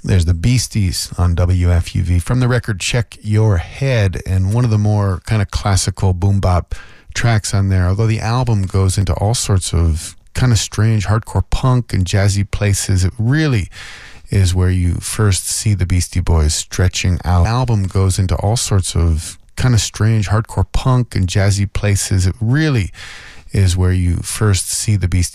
There's the Beasties on WFUV from the record Check Your Head, and one of the more kind of classical boom bop tracks on there, although the album goes into all sorts of kind of strange hardcore punk and jazzy places. It really is where you first see the Beastie Boys stretching out. The album goes into all sorts of kind of strange hardcore punk and jazzy places. It really is where you first see the Beastie